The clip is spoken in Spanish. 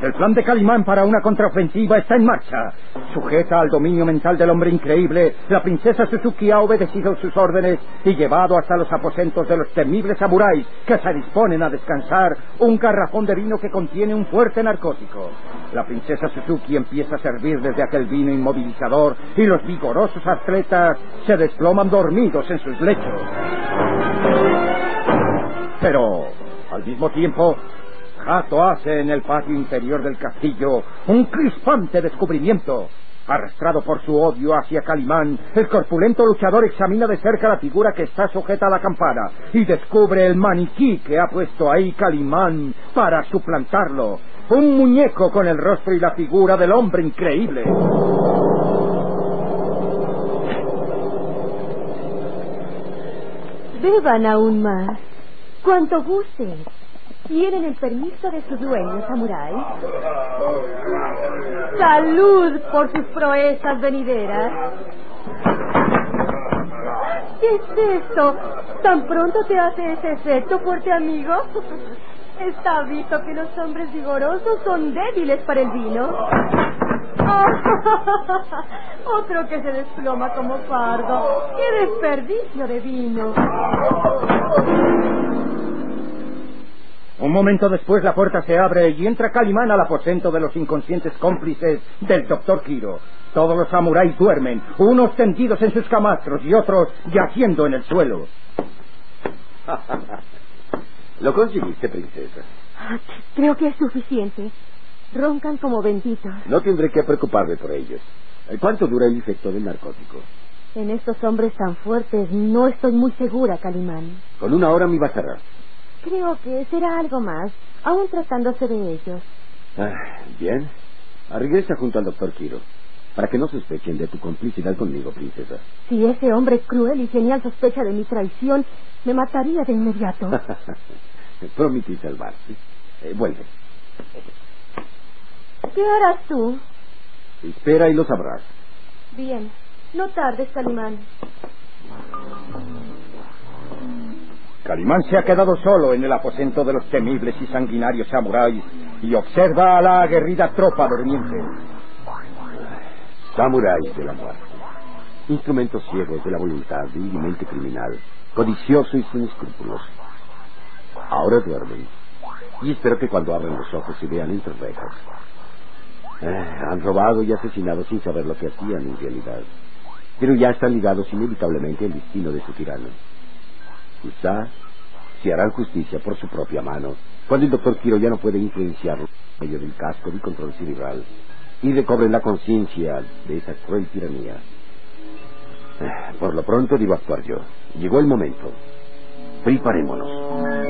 El plan de Calimán para una contraofensiva está en marcha. Sujeta al dominio mental del hombre increíble, la princesa Suzuki ha obedecido sus órdenes y llevado hasta los aposentos de los temibles samuráis que se disponen a descansar un garrafón de vino que contiene un fuerte narcótico. La princesa Suzuki empieza a servir desde aquel vino inmovilizador y los vigorosos atletas se desploman dormidos en sus lechos. Pero, al mismo tiempo, Hato hace en el patio interior del castillo un crispante descubrimiento. Arrastrado por su odio hacia Calimán, el corpulento luchador examina de cerca la figura que está sujeta a la campana y descubre el maniquí que ha puesto ahí Calimán para suplantarlo. Un muñeco con el rostro y la figura del hombre increíble. Beban aún más, cuanto gusten. ¿Tienen el permiso de su dueño, samurái? ¡Salud por sus proezas venideras! ¿Qué es esto? ¿Tan pronto te hace ese efecto, fuerte amigo? Está visto que los hombres vigorosos son débiles para el vino. Otro que se desploma como fardo. ¡Qué desperdicio de vino! Un momento después la puerta se abre y entra Calimán al aposento de los inconscientes cómplices del Dr. Kiro. Todos los samuráis duermen, unos tendidos en sus camastros y otros yaciendo en el suelo. ¿Lo conseguiste, princesa? Creo que es suficiente. Roncan como benditos. No tendré que preocuparme por ellos. ¿Cuánto dura el efecto del narcótico? En estos hombres tan fuertes no estoy muy segura, Calimán. Con 1 hora me bastará. Creo que será algo más, aún tratándose de ellos. Bien. Regresa junto al Dr. Kiro, para que no sospechen de tu complicidad conmigo, princesa. Si ese hombre cruel y genial sospecha de mi traición, me mataría de inmediato. Prometí salvarte. Vuelve. ¿Qué harás tú? Espera y lo sabrás. Bien. No tardes, Calimán. Calimán se ha quedado solo en el aposento de los temibles y sanguinarios samuráis y observa a la aguerrida tropa durmiente. Samuráis de la muerte. Instrumentos ciegos de la voluntad vilmente criminal, codicioso y sin escrúpulos. Ahora duermen. Y espero que cuando abran los ojos se vean entre rejas. Han robado y asesinado sin saber lo que hacían en realidad. Pero ya están ligados inevitablemente al destino de su tirano. Quizá se harán justicia por su propia mano cuando el Dr. Kiro ya no puede influenciarlo en medio del casco de control cerebral y recobren la conciencia de esa cruel tiranía. Por lo pronto debo actuar yo. Llegó el momento. Preparémonos.